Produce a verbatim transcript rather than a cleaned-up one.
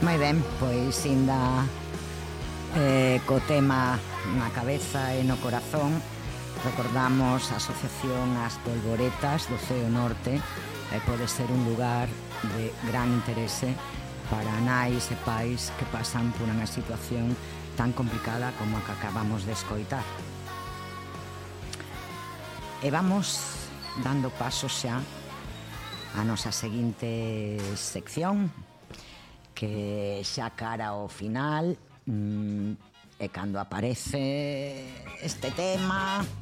Moi ben, pois inda eh, co tema na cabeza e no corazón, recordamos a Asociación As Polvoretas do Ceo Norte, e pode ser un lugar de gran interese para nais e pais que pasan por unha situación tan complicada como a que acabamos de escoitar. E vamos dando paso xa a nosa seguinte sección, que xa cara ao final, mmm, e cando aparece este tema,